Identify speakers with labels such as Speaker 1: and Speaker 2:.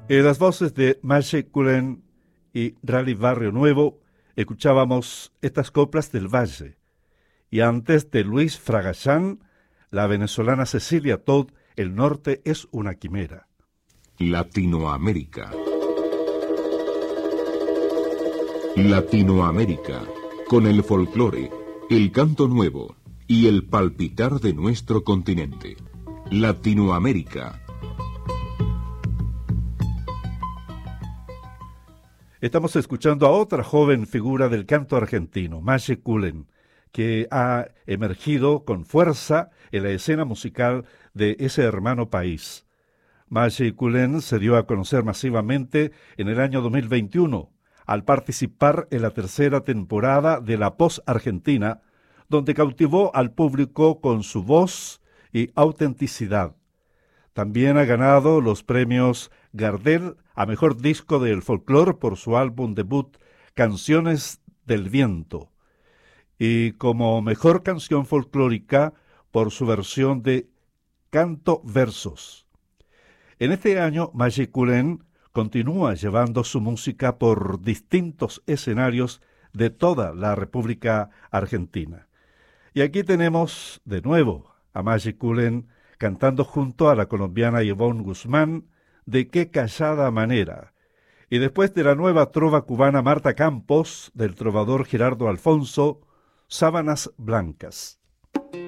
Speaker 1: En las voces de Mache Cullen y Rally Barrio Nuevo escuchábamos estas coplas del Valle, y antes de Luis Fragachán, la venezolana Cecilia Todd, El norte es una quimera.
Speaker 2: Latinoamérica. Latinoamérica, con el folclore, el canto nuevo y el palpitar de nuestro continente. Latinoamérica.
Speaker 1: Estamos escuchando a otra joven figura del canto argentino, Mache Cullen, que ha emergido con fuerza en la escena musical de ese hermano país. Mache Cullen se dio a conocer masivamente en el año 2021, al participar en la tercera temporada de La Voz Argentina, donde cautivó al público con su voz y autenticidad. También ha ganado los premios Gardel a Mejor Disco del Folclore por su álbum debut Canciones del Viento, y como Mejor Canción Folclórica por su versión de Canto Versos. En este año, Mache Cullen continúa llevando su música por distintos escenarios de toda la República Argentina. Y aquí tenemos de nuevo a Mache Cullen cantando junto a la colombiana Yvonne Guzmán, De qué callada manera. Y después de la nueva trova cubana Marta Campos, del trovador Gerardo Alfonso, Sábanas Blancas.